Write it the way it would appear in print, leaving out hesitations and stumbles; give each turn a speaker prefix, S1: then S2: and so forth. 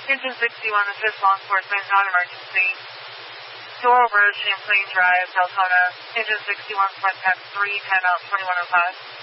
S1: Engine 61, assist law enforcement, non-emergency. Doral Road, Champlain Drive, Deltona. Engine 61, front tap 3, 10 out, 2105.